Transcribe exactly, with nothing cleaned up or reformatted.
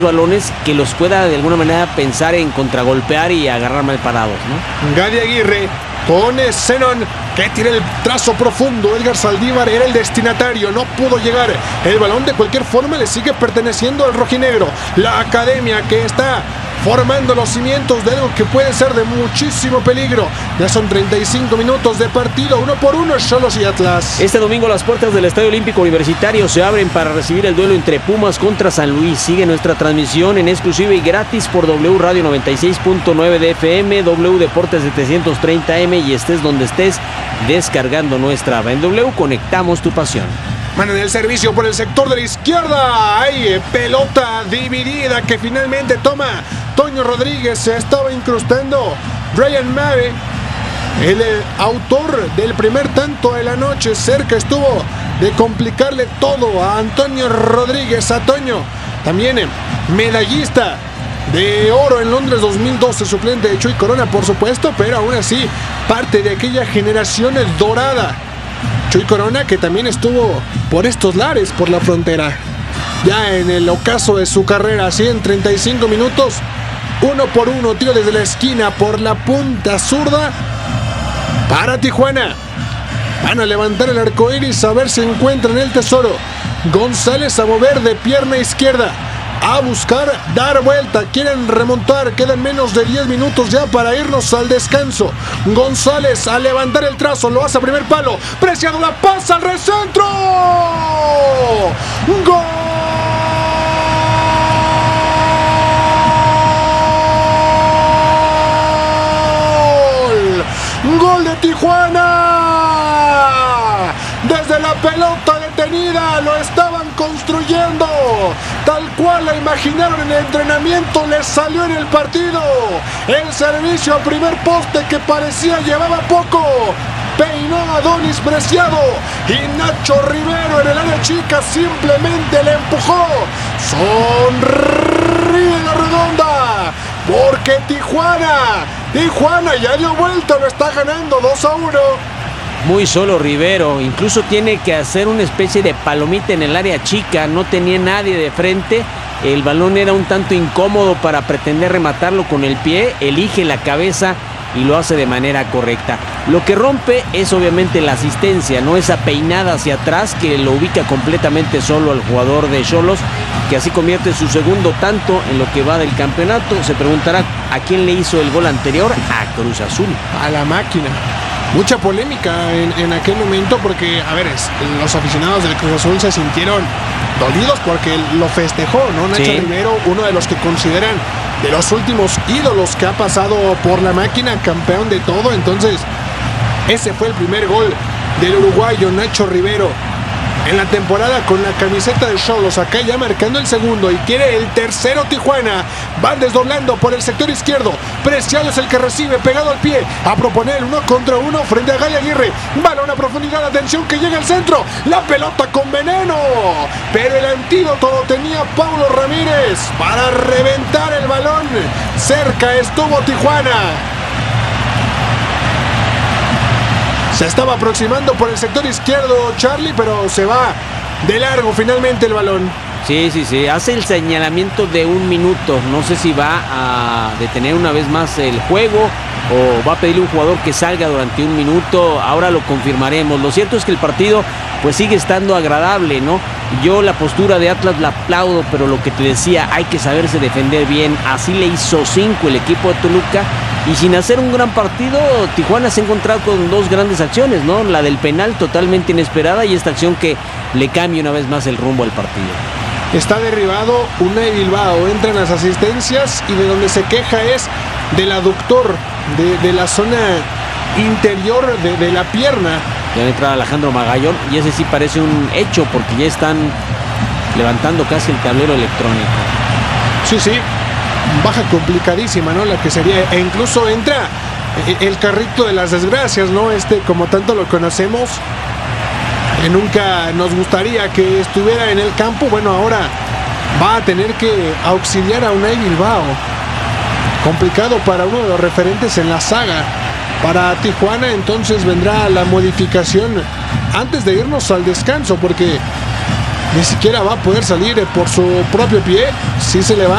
balones que los pueda de alguna manera pensar en contragolpear y agarrar mal parados, ¿no? Gadi Aguirre con Zenón, que tira el trazo profundo. Edgar Saldívar era el destinatario, no pudo llegar. El balón de cualquier forma le sigue perteneciendo al rojinegro. La academia que está formando los cimientos de algo que puede ser de muchísimo peligro. Ya son treinta y cinco minutos de partido, uno por uno, Xolos y Atlas. Este domingo las puertas del Estadio Olímpico Universitario se abren para recibir el duelo entre Pumas contra San Luis. Sigue nuestra transmisión en exclusiva y gratis por W Radio noventa y seis punto nueve de F M, W Deportes setecientos treinta M, y estés donde estés descargando nuestra app. En W conectamos tu pasión. Mano en el servicio por el sector de la izquierda. Hay eh, pelota dividida que finalmente toma Toño Rodríguez. Se estaba incrustando Brian Mave, el eh, autor del primer tanto de la noche. Cerca estuvo de complicarle todo a Antonio Rodríguez. A Toño, también eh, medallista de oro en Londres dos mil doce, suplente de Chuy Corona, por supuesto, pero aún así parte de aquella generación dorada. Chuy Corona, que también estuvo por estos lares, por la frontera, ya en el ocaso de su carrera. Así en treinta y cinco minutos, uno por uno, tiro desde la esquina por la punta zurda para Tijuana. Van a levantar el arco iris a ver si encuentran el tesoro. González a mover de pierna izquierda, a buscar dar vuelta, quieren remontar, quedan menos de diez minutos ya para irnos al descanso. González a levantar el trazo, lo hace a primer palo, Preciado la pasa al recentro, ¡gol! ¡Gol de Tijuana! Desde la pelota detenida lo estaban construyendo, tal cual la imaginaron en el entrenamiento, les salió en el partido. El servicio al primer poste que parecía llevaba poco, peinó a Donis Preciado y Nacho Rivero en el área chica simplemente le empujó. Sonríe la redonda, porque Tijuana, Tijuana ya dio vuelta, lo está ganando dos a uno. Muy solo Rivero, incluso tiene que hacer una especie de palomita en el área chica, no tenía nadie de frente, el balón era un tanto incómodo para pretender rematarlo con el pie, elige la cabeza y lo hace de manera correcta. Lo que rompe es obviamente la asistencia, no esa peinada hacia atrás que lo ubica completamente solo al jugador de Xolos, que así convierte su segundo tanto en lo que va del campeonato. Se preguntará a quién le hizo el gol anterior, a Cruz Azul. A la máquina. Mucha polémica en, en aquel momento porque, a ver, es, los aficionados del Cruz Azul se sintieron dolidos porque lo festejó, ¿no? Nacho sí. Rivero, uno de los que consideran de los últimos ídolos que ha pasado por la máquina, campeón de todo. Entonces, ese fue el primer gol del uruguayo Nacho Rivero en la temporada con la camiseta de Xolos. Acá ya marcando el segundo y quiere el tercero Tijuana. Van desdoblando por el sector izquierdo. Preciado es el que recibe pegado al pie a proponer uno contra uno frente a Gadi Aguirre. Balón a profundidad, atención que llega al centro. La pelota con veneno, pero el antídoto lo tenía Paulo Ramírez para reventar el balón. Cerca estuvo Tijuana. Se estaba aproximando por el sector izquierdo Charlie, pero se va de largo finalmente el balón. Sí, sí, sí, hace el señalamiento de un minuto. No sé si va a detener una vez más el juego o va a pedirle a un jugador que salga durante un minuto. Ahora lo confirmaremos. Lo cierto es que el partido pues sigue estando agradable, ¿no? Yo la postura de Atlas la aplaudo, pero lo que te decía, hay que saberse defender bien. Así le hizo cinco el equipo de Toluca. Y sin hacer un gran partido, Tijuana se ha encontrado con dos grandes acciones, ¿no? La del penal totalmente inesperada y esta acción que le cambia una vez más el rumbo al partido. Está derribado Unai Bilbao, entran las asistencias y de donde se queja es del aductor, de, de la zona interior de, de la pierna. Ya entra Alejandro Magallón y ese sí parece un hecho porque ya están levantando casi el tablero electrónico. Sí, sí. Baja complicadísima, ¿no? La que sería, e incluso entra el carrito de las desgracias, ¿no? Este, como tanto lo conocemos, que nunca nos gustaría que estuviera en el campo. Bueno, ahora va a tener que auxiliar a Unai Bilbao. Complicado para uno de los referentes en la saga. Para Tijuana, entonces vendrá la modificación antes de irnos al descanso, porque Ni siquiera va a poder salir por su propio pie. Si se le va.